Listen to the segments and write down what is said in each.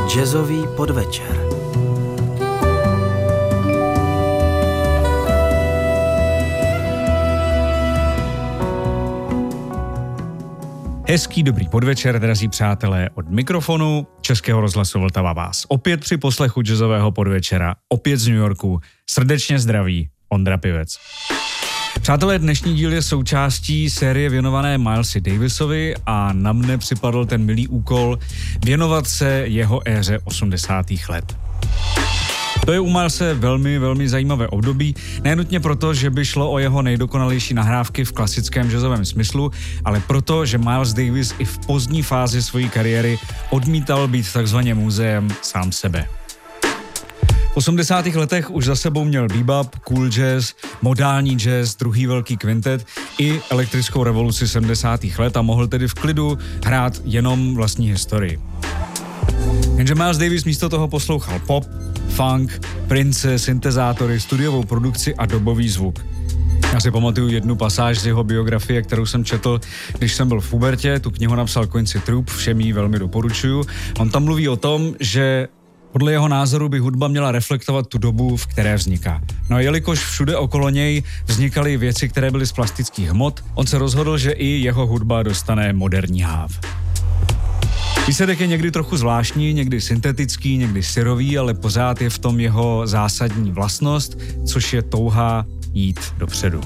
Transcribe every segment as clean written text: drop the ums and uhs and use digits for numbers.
Jazzový podvečer. Hezký dobrý podvečer, drazí přátelé, od mikrofonu Českého rozhlasu Vltava vás opět při poslechu jazzového podvečera, opět z New Yorku, srdečně zdraví Ondra Pivec. Přátelé, dnešní díl je součástí série věnované Milesi Davisovi a na mne připadl ten milý úkol věnovat se jeho éře 80. let. To je u Milese velmi, velmi zajímavé období, nenutně proto, že by šlo o jeho nejdokonalejší nahrávky v klasickém jazzovém smyslu, ale proto, že Miles Davis i v pozdní fázi své kariéry odmítal být takzvaně muzeem sám sebe. V 80. letech už za sebou měl bebop, cool jazz, modální jazz, druhý velký kvintet i elektrickou revoluci 70. let a mohl tedy v klidu hrát jenom vlastní historii. Jenže Miles Davis místo toho poslouchal pop, funk, Prince, syntezátory, studiovou produkci a dobový zvuk. Já si pamatuju jednu pasáž z jeho biografie, kterou jsem četl, když jsem byl v pubertě, tu knihu napsal Quincy Troup, všem ji velmi doporučuju. On tam mluví o tom, že podle jeho názoru by hudba měla reflektovat tu dobu, v které vzniká. No a jelikož všude okolo něj vznikaly věci, které byly z plastických hmot, on se rozhodl, že i jeho hudba dostane moderní háv. Výsledek je někdy trochu zvláštní, někdy syntetický, někdy syrový, ale pořád je v tom jeho zásadní vlastnost, což je touha jít dopředu.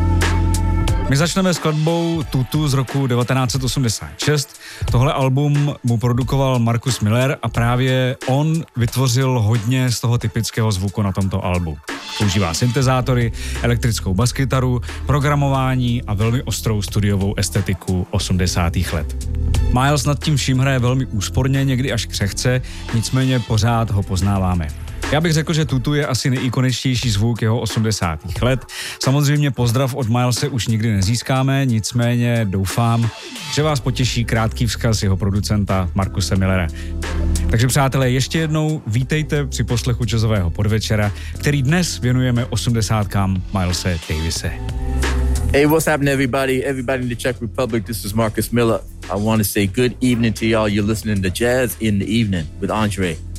My začneme skladbou Tutu z roku 1986. Tohle album mu produkoval Marcus Miller a právě on vytvořil hodně z toho typického zvuku na tomto albu. Používá syntezátory, elektrickou baskytaru, programování a velmi ostrou studiovou estetiku 80. let. Miles nad tím vším hraje velmi úsporně, někdy až křehce, nicméně pořád ho poznáváme. Já bych řekl, že Tutu je asi nejikoničtější zvuk jeho 80. let. Samozřejmě pozdrav od Milese už nikdy nezískáme, nicméně doufám, že vás potěší krátký vzkaz jeho producenta Marcuse Millera. Takže přátelé, ještě jednou vítejte při poslechu jazzového podvečera, který dnes věnujeme 80kám Milese Davise. Hey, what's happening, everybody? Everybody in the Czech Republic, this is Marcus Miller. I want to say good evening to y'all. You're listening to Jazz in the Evening with Andre.